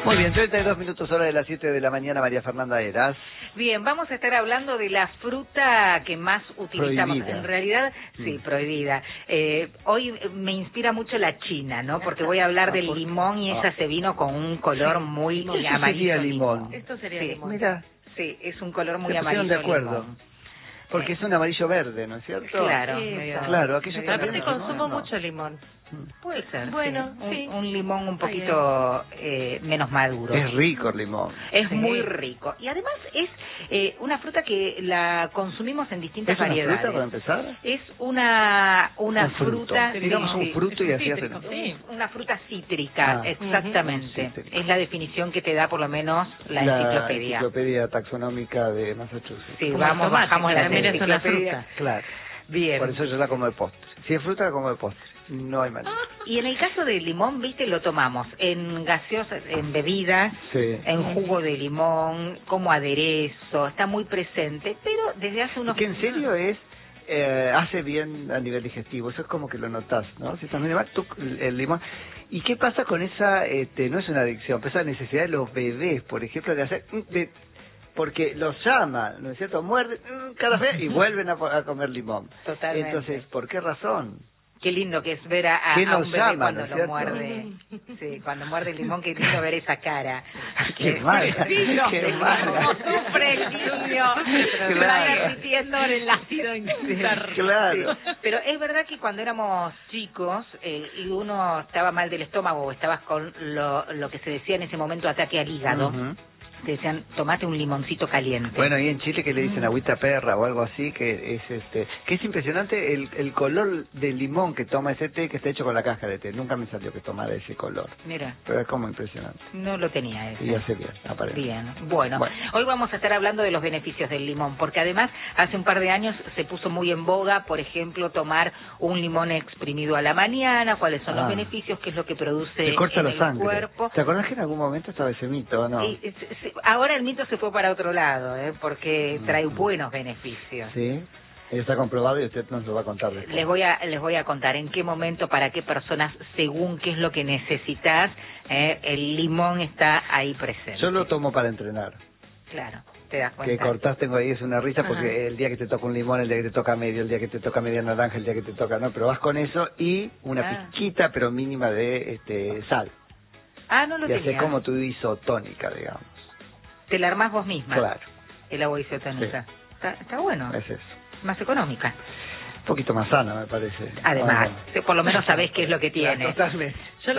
Muy bien, 32 minutos hora de las 7 de la mañana, María Fernanda Heras. Bien, vamos a estar hablando de la fruta que más utilizamos. Prohibida. En realidad, sí, prohibida. Hoy me inspira mucho la China, ¿no? Porque voy a hablar del limón y ella se vino con un color muy amarillo. Sería limón. Esto sería Sí, limón. mira, Sí, es un color muy se pusieron amarillo. de acuerdo. Limón. Porque es un amarillo verde, ¿no es cierto? Claro, Claro, aquello medio también verde. es Consumo no. mucho limón. Puede ser. Bueno, sí. sí. Un limón un poquito menos maduro. Es rico el limón. Es Sí. muy rico. Y además es una fruta que la consumimos en distintas ¿Es una variedades. fruta para empezar? Es una Un fruto. fruta... Digamos un fruto y así cítrico, hacen. sí. Una fruta cítrica, Ah. exactamente. Un cítrico. Es la definición que te da por lo menos la enciclopedia. Enciclopedia taxonómica de Massachusetts. Sí, Como la vamos, tomate, bajamos que la también es una enciclopedia. fruta. Claro. Bien. Por eso yo la como de postre. Si es fruta, la como de postre. No hay manera. Y en el caso del limón, viste, lo tomamos en gaseosas, en bebidas, Sí. en jugo de limón, como aderezo, está muy presente, pero desde hace unos... Que en serio hace bien a nivel digestivo, eso es como que lo notas, ¿no? Si también va el limón. ¿Y qué pasa con esa, no es una adicción, pero esa necesidad de los bebés, por ejemplo, de hacer, porque los llaman, ¿no es cierto? Muerden cada vez y vuelven a comer limón. Totalmente. Entonces, ¿por qué razón? Qué lindo que es ver a ¿Quién un nos bebé llama, cuando no es lo cierto? muerde. Sí, cuando muerde el limón, qué lindo ver esa cara. Qué mala, Pobrecito, qué el mala. limón, sufre el niño, se va Claro. derritiendo en el ácido interno. Claro. Sí. Pero es verdad que cuando éramos chicos y uno estaba mal del estómago o estabas con lo que se decía en ese momento ataque al hígado, Ujú. te decían, tomate un limoncito caliente. Bueno, ahí en Chile que le dicen agüita perra o algo así, que es impresionante el color del limón que toma ese té, que está hecho con la cáscara de té. Nunca me salió que tomara ese color, Mira, pero es como impresionante. no lo tenía ese. Y hace bien, aparece. Bien, bueno, Bueno. hoy vamos a estar hablando de los beneficios del limón, porque además hace un par de años se puso muy en boga, por ejemplo, tomar un limón exprimido a la mañana, cuáles son los beneficios, qué es lo que produce Te corta en la el sangre. cuerpo. ¿Te acordás que en algún momento estaba ese mito o no? Ahora el mito se fue para otro lado, porque trae buenos beneficios. Sí, está comprobado y usted nos lo va a contar después. Les voy a contar en qué momento, para qué personas, según qué es lo que necesitas, el limón está ahí presente. Yo lo tomo para entrenar. Claro, te das cuenta. Que cortás, tengo ahí, es una risa, porque el día que te toca un limón, el día que te toca medio, el día que te toca media naranja, el día que te toca, no, pero vas con eso y una pizquita, pero mínima de sal. Ah, no lo Y hace tenía. como tu isotónica, digamos. Te la armás vos misma. Claro. El agua isotónica. Está bueno. Es eso. Más económica. Un poquito más sana, me parece. Además, Bueno. por lo menos sabés qué es lo que tiene. Totalmente.